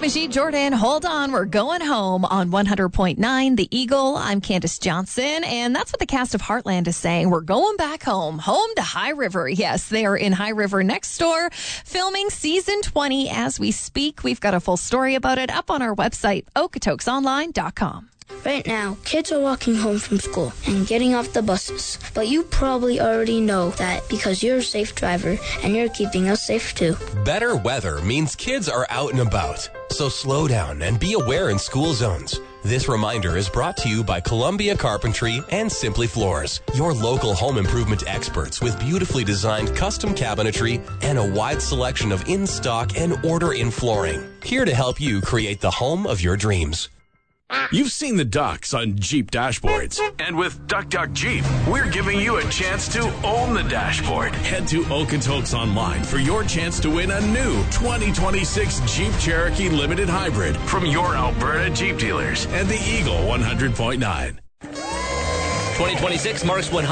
Majid Jordan, hold on. We're going home on 100.9 The Eagle. I'm Candace Johnson, and that's what the cast of Heartland is saying. We're going back home to High River. Yes, they are in High River next door, filming season 20 as we speak. We've got a full story about it up on our website, okotoksonline.com. Right now, kids are walking home from school and getting off the buses. But you probably already know that because you're a safe driver and you're keeping us safe too. Better weather means kids are out and about. So slow down and be aware in school zones. This reminder is brought to you by Columbia Carpentry and Simply Floors, your local home improvement experts with beautifully designed custom cabinetry and a wide selection of in-stock and order-in flooring. Here to help you create the home of your dreams. You've seen the ducks on Jeep dashboards. And with Duck Duck Jeep, we're giving you a chance to own the dashboard. Head to Okotoks Online for your chance to win a new 2026 Jeep Cherokee Limited Hybrid from your Alberta Jeep dealers and the Eagle 100.9. 2026 marks 100.